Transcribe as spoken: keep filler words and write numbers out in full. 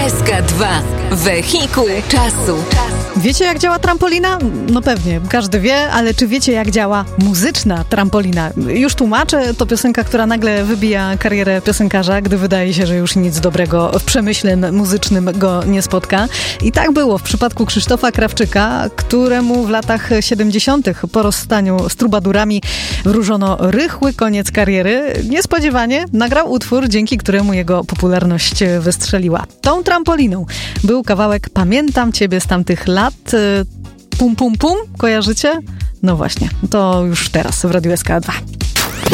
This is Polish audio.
S K dwa. Wehikuł czasu. Wiecie, jak działa trampolina? No pewnie, każdy wie, ale czy wiecie, jak działa muzyczna trampolina? Już tłumaczę, to piosenka, która nagle wybija karierę piosenkarza, gdy wydaje się, że już nic dobrego w przemyśle muzycznym go nie spotka. I tak było w przypadku Krzysztofa Krawczyka, któremu w latach siedemdziesiątych po rozstaniu z trubadurami wróżono rychły koniec kariery. Niespodziewanie nagrał utwór, dzięki któremu jego popularność wystrzeliła. Tą trampoliną był kawałek Pamiętam Ciebie z tamtych lat. Pum Pum Pum, kojarzycie? No właśnie, to już teraz w Radiu S K dwa.